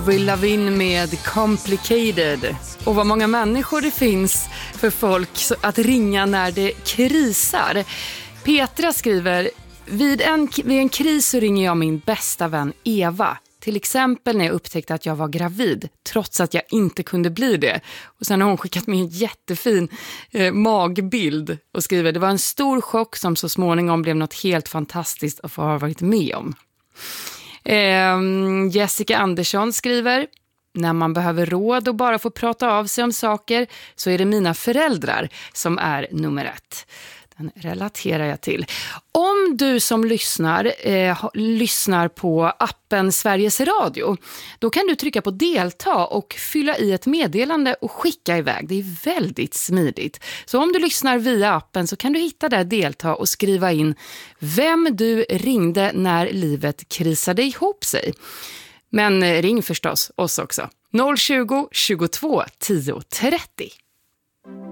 Avril Lavigne med Complicated. Och vad många människor det finns för folk att ringa när det krisar. Petra skriver: vid en kris så ringer jag min bästa vän Eva. Till exempel när jag upptäckte att jag var gravid, trots att jag inte kunde bli det. Och sen har hon skickat mig en jättefin magbild och skriver: det var en stor chock som så småningom blev något helt fantastiskt att få ha varit med om. Jessica Andersson skriver: när man behöver råd och bara få prata av sig om saker så är det mina föräldrar som är nummer 1. Den relaterar jag till. Om du som lyssnar på appen Sveriges Radio, då kan du trycka på delta och fylla i ett meddelande och skicka iväg. Det är väldigt smidigt. Så om du lyssnar via appen så kan du hitta där delta och skriva in vem du ringde när livet krisade ihop sig. Men ring förstås oss också. 020 22 10 30.